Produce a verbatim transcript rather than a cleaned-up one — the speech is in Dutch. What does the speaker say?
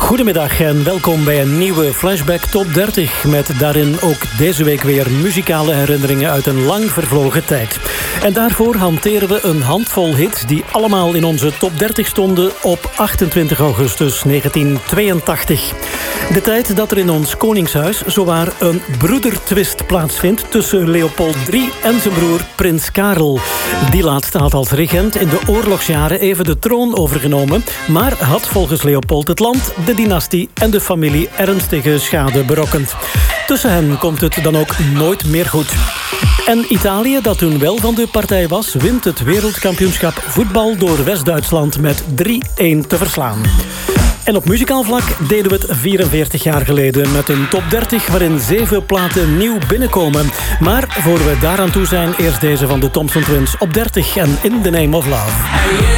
Goedemiddag en welkom bij een nieuwe Flashback Top dertig... met daarin ook deze week weer muzikale herinneringen uit een lang vervlogen tijd. En daarvoor hanteren we een handvol hits die allemaal in onze Top dertig stonden op achtentwintig augustus negentien tweeëntachtig. De tijd dat er in ons koningshuis zowaar een broedertwist plaatsvindt tussen Leopold de derde en zijn broer Prins Karel. Die laatste had als regent in de oorlogsjaren even de troon overgenomen, maar had volgens Leopold het land, de dynastie en de familie ernstige schade berokkend. Tussen hen komt het dan ook nooit meer goed. En Italië, dat toen wel van de partij was, wint het wereldkampioenschap voetbal door West-Duitsland met drie-een te verslaan. En op muzikaal vlak deden we het vierenveertig jaar geleden met een top dertig waarin zeven platen nieuw binnenkomen. Maar voor we daaraan toe zijn, eerst deze van de Thompson Twins op dertig en In the Name of Love.